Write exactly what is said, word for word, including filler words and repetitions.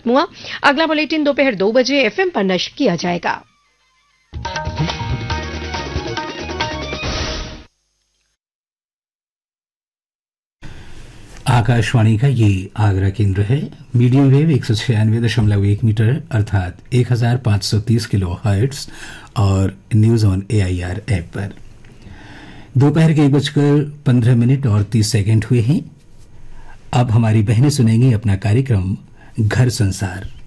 खत्म हुआ। अगला बुलेटिन दोपहर दो बजे एफएम पर नश्र किया जाएगा। आकाशवाणी का ये आगरा केंद्र है। मीडियम वेव एक सौ छियानवे दशमलव एक मीटर अर्थात एक हजार पाँच सौ तीस किलो हर्ट्ज और न्यूज ऑन एआईआर ऐप पर दोपहर के एक बजकर पंद्रह मिनट और तीस सेकंड हुए हैं। अब हमारी बहनें सुनेंगी अपना कार्यक्रम घर संसार।